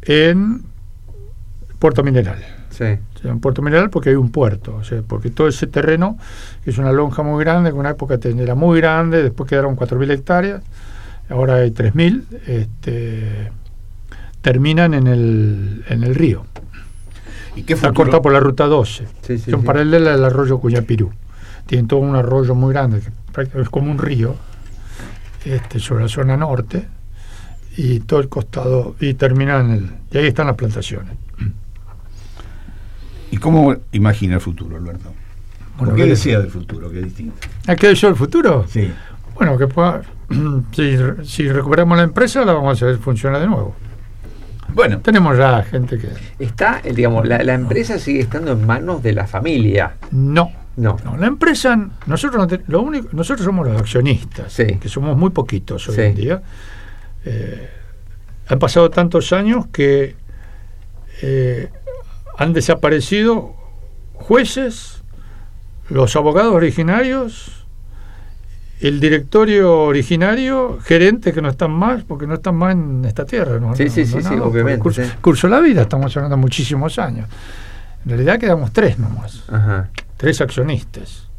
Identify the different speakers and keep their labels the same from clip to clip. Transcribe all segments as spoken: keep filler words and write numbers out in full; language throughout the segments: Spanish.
Speaker 1: en Puerto Mineral.
Speaker 2: Sí.
Speaker 1: O sea, en Puerto Mineral porque hay un puerto, o sea, porque todo ese terreno es una lonja muy grande, que en una época era muy grande, después quedaron cuatro mil hectáreas, ahora hay tres mil, este, terminan en el, en el río.
Speaker 3: ¿Y qué
Speaker 1: Está
Speaker 3: futuro?
Speaker 1: cortada por la ruta doce,
Speaker 2: Sí, sí,
Speaker 1: son
Speaker 2: sí.
Speaker 1: paralelas al arroyo Cuyapirú. Tienen todo un arroyo muy grande, que prácticamente es como un río, este, sobre la zona norte, y todo el costado, y terminan en el, y ahí están las plantaciones.
Speaker 3: ¿Y cómo imagina el futuro, Alberto?
Speaker 1: Bueno,
Speaker 3: ¿Qué
Speaker 1: ¿qué
Speaker 3: desea del futuro? ¿Qué es distinto?
Speaker 1: ¿A qué yo el futuro?
Speaker 3: Sí.
Speaker 1: Bueno, que pueda, si, si recuperamos la empresa, la vamos a hacer funcionar de nuevo.
Speaker 3: Bueno,
Speaker 1: Tenemos ya gente que...
Speaker 2: Está, eh, digamos, la, la empresa sigue estando en manos de la familia.
Speaker 1: No.
Speaker 2: No.
Speaker 1: No, la empresa, nosotros no te- lo único, nosotros somos los accionistas,
Speaker 2: Sí.
Speaker 1: que somos muy poquitos hoy
Speaker 2: Sí.
Speaker 1: en día. Eh, han pasado tantos años que eh, han desaparecido jueces, los abogados originarios, el directorio originario, gerentes que no están más, porque no están más en esta tierra. ¿no?
Speaker 2: Sí,
Speaker 1: No,
Speaker 2: sí, sí,
Speaker 1: no,
Speaker 2: sí,
Speaker 1: no,
Speaker 2: obviamente,
Speaker 1: por el curso,
Speaker 2: sí.
Speaker 1: curso de la vida, estamos hablando de muchísimos años. En realidad quedamos tres nomás.
Speaker 2: Ajá.
Speaker 1: Tres accionistas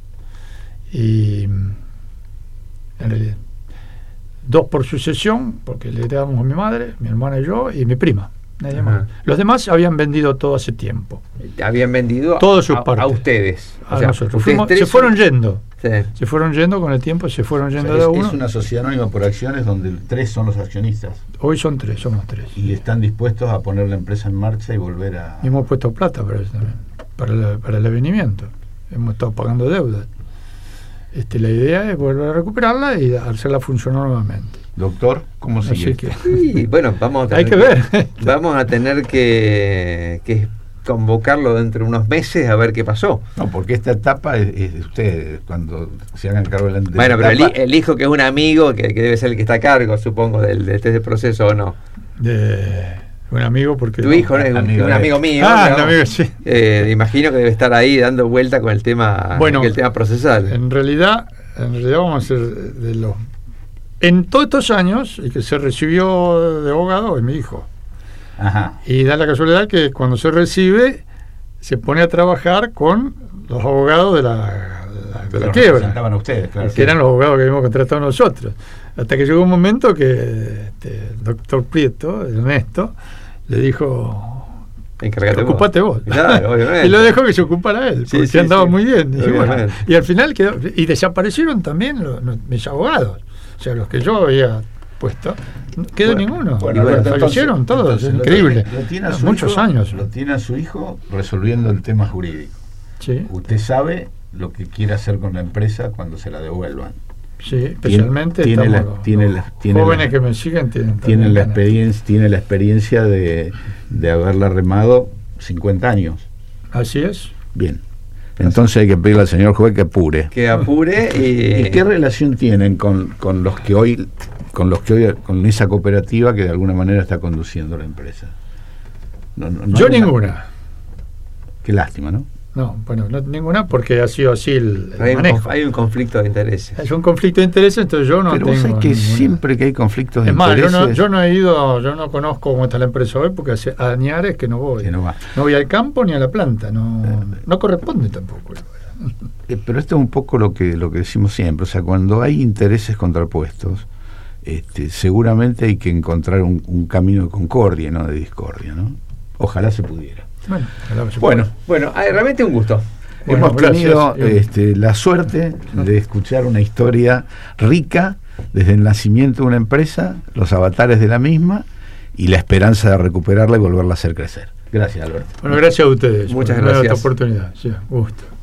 Speaker 1: y en realidad dos por sucesión, porque le heredamos a mi madre, mi hermana y yo, y mi prima, nadie
Speaker 2: Ajá.
Speaker 1: más. Los demás habían vendido todo hace tiempo,
Speaker 2: Habían vendido
Speaker 1: Todas sus
Speaker 2: a,
Speaker 1: partes.
Speaker 2: a ustedes.
Speaker 1: a
Speaker 2: O sea,
Speaker 1: nosotros.
Speaker 2: ustedes
Speaker 1: Fuimos-
Speaker 2: tres
Speaker 1: se fueron
Speaker 2: son-
Speaker 1: yendo,
Speaker 2: Sí.
Speaker 1: se fueron yendo con el tiempo, se fueron
Speaker 3: o sea,
Speaker 1: yendo de
Speaker 3: es,
Speaker 1: uno.
Speaker 3: es una sociedad anónima por acciones donde tres son los accionistas
Speaker 1: Hoy son tres, somos tres.
Speaker 3: y están dispuestos a poner la empresa en marcha y volver a...
Speaker 1: Y hemos puesto plata para eso también, para, la- para el avenimiento. Hemos estado pagando deudas. Este, la idea es volver a recuperarla y hacerla funcionar nuevamente.
Speaker 3: Doctor, ¿cómo
Speaker 1: Así
Speaker 3: sigue?
Speaker 1: que
Speaker 2: Y bueno, vamos a
Speaker 1: hay
Speaker 2: tener
Speaker 1: que ver.
Speaker 2: Vamos a tener que, que convocarlo dentro de unos meses a ver qué pasó.
Speaker 3: No, porque esta etapa es, es de ustedes, cuando se hagan cargo de la de
Speaker 2: Bueno,
Speaker 3: la
Speaker 2: pero el,
Speaker 3: etapa,
Speaker 2: hi- el hijo que es un amigo, que, que debe ser el que está a cargo, supongo, del, de este proceso o no.
Speaker 1: De un amigo porque
Speaker 2: Tu hijo, ¿no? Es un
Speaker 3: amigo
Speaker 2: un
Speaker 3: de-
Speaker 2: amigo mío.
Speaker 1: Ah,
Speaker 2: digamos.
Speaker 1: un amigo, sí.
Speaker 2: Eh, imagino que debe estar ahí dando vuelta con el tema,
Speaker 1: Bueno,
Speaker 2: el tema procesal.
Speaker 1: En realidad, en realidad vamos a ser de los en todos estos años el que se recibió de abogado es mi hijo.
Speaker 3: Ajá.
Speaker 1: Y da la casualidad que cuando se recibe se pone a trabajar con los abogados de la, de la, de la
Speaker 3: Los
Speaker 1: quiebra,
Speaker 3: representaban a ustedes, claro.
Speaker 1: que eran los abogados que habíamos contratado nosotros. Hasta que llegó un momento que este, el doctor Prieto, Ernesto, le dijo:
Speaker 2: Encargate vos.
Speaker 1: ocupate vos.
Speaker 2: Claro, obviamente.
Speaker 1: Y lo dejó que se ocupara él,
Speaker 2: Sí,
Speaker 1: porque
Speaker 2: sí,
Speaker 1: andaba
Speaker 2: sí.
Speaker 1: muy bien. Y, bueno,
Speaker 2: Obviamente.
Speaker 1: y al final quedó, y desaparecieron también los, los- mis abogados, o sea, los que yo había puesto, no quedó
Speaker 3: Bueno,
Speaker 1: ninguno.
Speaker 3: bueno,
Speaker 1: Y bueno,
Speaker 3: Alberto,
Speaker 1: fallecieron
Speaker 3: entonces-
Speaker 1: todos,
Speaker 3: entonces
Speaker 1: es
Speaker 3: lo
Speaker 1: increíble.
Speaker 3: tiene- lo tiene a su
Speaker 1: Muchos
Speaker 3: hijo-
Speaker 1: años.
Speaker 3: Lo tiene a su hijo resolviendo el tema jurídico.
Speaker 1: Sí,
Speaker 3: Usted sabe lo que quiere hacer con la empresa cuando se la devuelvan.
Speaker 1: sí, especialmente
Speaker 3: tiene
Speaker 1: estamos
Speaker 3: la-
Speaker 1: los-
Speaker 3: tiene
Speaker 1: los
Speaker 3: la- tiene
Speaker 1: jóvenes
Speaker 3: la-
Speaker 1: que me siguen tienen,
Speaker 3: Tiene
Speaker 1: también
Speaker 3: la
Speaker 1: ganas.
Speaker 3: experiencia, tiene la experiencia de, de haberla remado cincuenta años.
Speaker 1: Así es.
Speaker 3: Bien. Entonces hay que pedirle al señor juez que apure.
Speaker 2: Que apure y...
Speaker 3: ¿Y qué relación tienen con, con los que hoy, con los que hoy, con esa cooperativa que de alguna manera está conduciendo la empresa? No, no- no
Speaker 1: Yo
Speaker 3: hay una-
Speaker 1: ninguna.
Speaker 3: Qué lástima, ¿no?
Speaker 1: No, bueno, no ninguna porque ha sido así el, el
Speaker 2: hay, un,
Speaker 1: manejo.
Speaker 2: conf- hay un conflicto de intereses.
Speaker 1: Es un conflicto de intereses, entonces yo no
Speaker 3: Pero
Speaker 1: tengo
Speaker 3: vos sabés que
Speaker 1: ninguna.
Speaker 3: siempre que hay conflictos de
Speaker 1: Es más, yo
Speaker 3: intereses,
Speaker 1: no, yo no he ido, yo no conozco cómo está la empresa hoy porque hace añares que no voy.
Speaker 3: que no va.
Speaker 1: No voy al campo ni a la planta, no, no corresponde tampoco.
Speaker 3: Eh, pero esto es un poco lo que lo que decimos siempre, o sea, cuando hay intereses contrapuestos, este, seguramente hay que encontrar un, un camino de concordia, no de discordia, ¿no? Ojalá se pudiera.
Speaker 1: Bueno, ojalá se
Speaker 3: Bueno,
Speaker 1: pueda.
Speaker 2: Bueno, ah, realmente un gusto.
Speaker 1: Bueno,
Speaker 3: hemos tenido
Speaker 1: gracias.
Speaker 3: este, la suerte de escuchar una historia rica desde el nacimiento de una empresa, los avatares de la misma y la esperanza de recuperarla y volverla a hacer crecer. Gracias, Alberto.
Speaker 1: Bueno, gracias a ustedes.
Speaker 2: Muchas
Speaker 1: por darme
Speaker 2: gracias.
Speaker 1: esta oportunidad. Sí, gusto.